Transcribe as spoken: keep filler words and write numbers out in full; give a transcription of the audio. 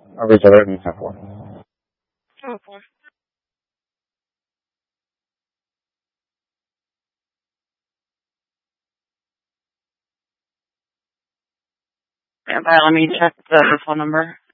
I'll reserve it and so forth. Okay. Yeah, but let me check the phone number.